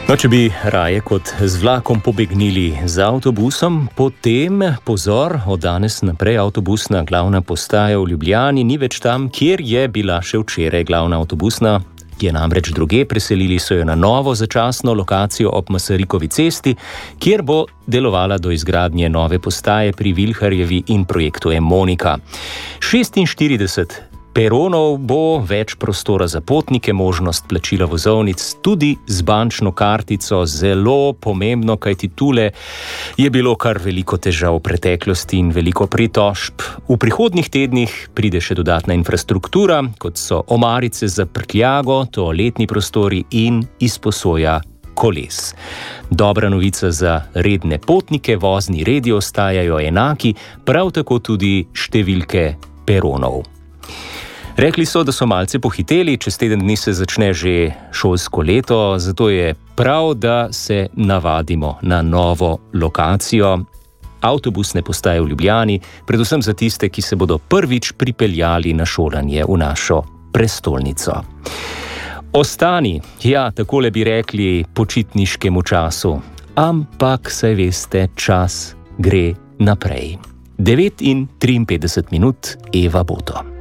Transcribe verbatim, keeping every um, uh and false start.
No, če bi raje kot z vlakom pobegnili z avtobusom, potem, pozor, od danes naprej avtobusna glavna postaja v Ljubljani ni več tam, kjer je bila še včeraj glavna avtobusna, ki je namreč druge, preselili so jo na novo začasno lokacijo ob Masarikovi cesti, kjer bo delovala do izgradnje nove postaje pri Vilharjevi in projektu Emonika. šestinštirideset peronov bo, več prostora za potnike, možnost plačila vozovnic tudi z bančno kartico, zelo pomembno, kajti tule je bilo kar veliko težav v preteklosti in veliko pritožb. V prihodnjih tednih pride še dodatna infrastruktura, kot so omarice za prtljago, toaletni prostori in izposoja koles. Dobra novica za redne potnike, vozni redi ostajajo enaki, prav tako tudi številke peronov. Rekli so, da so malce pohiteli, čez teden dni se začne že šolsko leto, zato je prav, da se navadimo na novo lokacijo avtobusne postaje v Ljubljani, predvsem za tiste, ki se bodo prvič pripeljali na šolanje v našo prestolnico. Ostani, ja, takole bi rekli počitniškemu času, ampak saj veste, čas gre naprej. devet in triinpetdeset minut, Eva Boto.